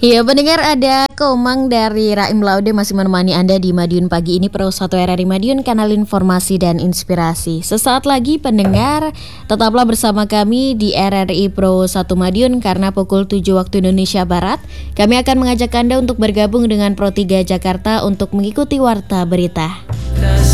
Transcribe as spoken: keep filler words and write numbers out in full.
Iya pendengar, ada Komang dari Raim Laude masih menemani Anda di Madiun pagi ini, Pro satu R R I Madiun, kanal informasi dan inspirasi. Sesaat lagi pendengar, tetaplah bersama kami di R R I Pro satu Madiun karena pukul tujuh waktu Indonesia Barat kami akan mengajak Anda untuk bergabung dengan Pro tiga Jakarta untuk mengikuti Warta Berita.